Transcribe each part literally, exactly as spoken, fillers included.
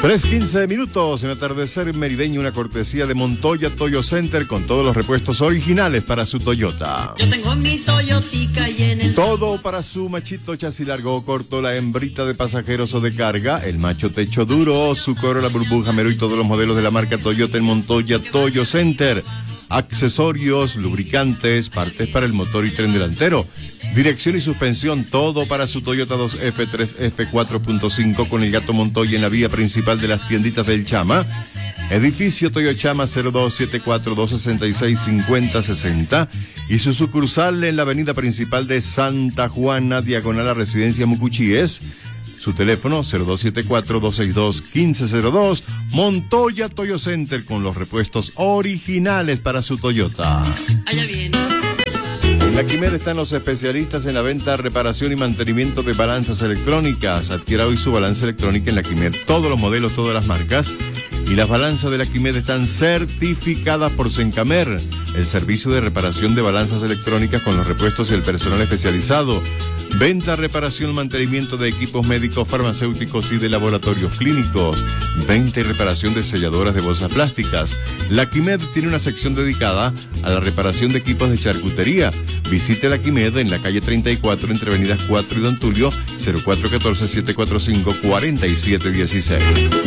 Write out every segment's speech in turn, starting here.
tres quince minutos en atardecer merideño, una cortesía de Montoya Toyo Center con todos los repuestos originales para su Toyota. Yo tengo mi Toyotica y en el... Todo para su machito, chasis largo o corto, la hembrita de pasajeros o de carga, el macho techo duro, su Corolla burbuja mero y todos los modelos de la marca Toyota en Montoya Toyo Center. Accesorios, lubricantes, partes para el motor y tren delantero. Dirección y suspensión, todo para su Toyota dos F, tres F, cuatro punto cinco con el Gato Montoya en la vía principal de las tienditas del Chama. Edificio Toyochama cero dos siete cuatro, dos seis seis, cinco cero seis cero y su sucursal en la avenida principal de Santa Juana, diagonal a Residencia Mucuchíes. Su teléfono cero dos siete cuatro, dos seis dos, uno cinco cero dos. Montoya Toyo Center con los repuestos originales para su Toyota. Allá viene. En la Quimera están los especialistas en la venta, reparación y mantenimiento de balanzas electrónicas. Adquiera hoy su balanza electrónica en la Quimera. Todos los modelos, todas las marcas. Y las balanzas de la Quimera están certificadas por Sencamer, el servicio de reparación de balanzas electrónicas con los repuestos y el personal especializado. Venta, reparación, mantenimiento de equipos médicos, farmacéuticos y de laboratorios clínicos. Venta y reparación de selladoras de bolsas plásticas. La Quimed tiene una sección dedicada a la reparación de equipos de charcutería. Visite la Quimed en la calle treinta y cuatro entre avenidas cuatro y Don Tulio, cero cuatro uno cuatro, siete cuatro cinco, cuatro siete uno seis.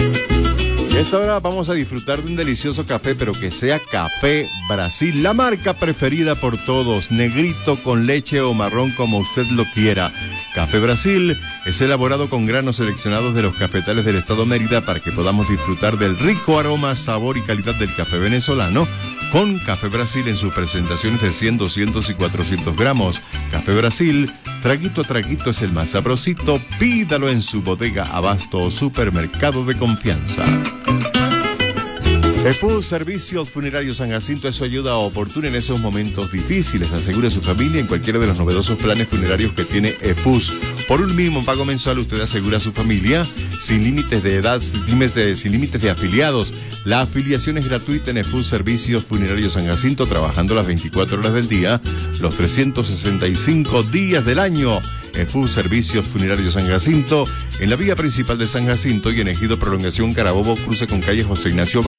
Y a esta hora vamos a disfrutar de un delicioso café, pero que sea Café Brasil, la marca preferida por todos, negrito con leche o marrón como usted lo quiera. Café Brasil es elaborado con granos seleccionados de los cafetales del estado Mérida para que podamos disfrutar del rico aroma, sabor y calidad del café venezolano con Café Brasil en sus presentaciones de cien, doscientos y cuatrocientos gramos. Café Brasil, traguito a traguito es el más sabrosito, pídalo en su bodega, abasto o supermercado de confianza. EFU Servicios Funerarios San Jacinto es su ayuda oportuna en esos momentos difíciles. Asegure a su familia en cualquiera de los novedosos planes funerarios que tiene EFUS. Por un mínimo pago mensual usted asegura a su familia sin límites de edad, sin límites de, sin límites de afiliados. La afiliación es gratuita en EFUS Servicios Funerarios San Jacinto, trabajando las veinticuatro horas del día, los trescientos sesenta y cinco días del año. EFUS Servicios Funerarios San Jacinto, en la vía principal de San Jacinto y en Ejido Prolongación Carabobo, cruce con calle José Ignacio